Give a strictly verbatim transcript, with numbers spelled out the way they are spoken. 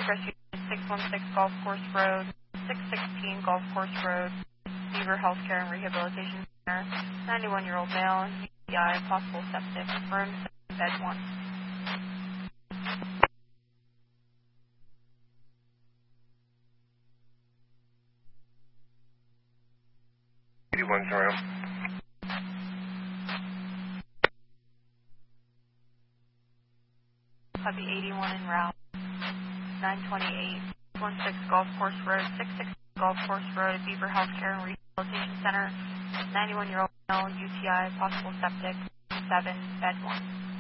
Rescue six one six Golf Course Road, six sixteen Golf Course Road, Beaver Healthcare and Rehabilitation Center, ninety-one-year-old male, U T I, possible septic, room seven, bed one. eighty-one's around. Copy eighty-one en route, nine twenty-eight, one six Golf Course Road, six sixteen Golf Course Road, Beaver Healthcare and Rehabilitation Center, ninety-one-year-old male, U T I, possible septic, seven, bed one.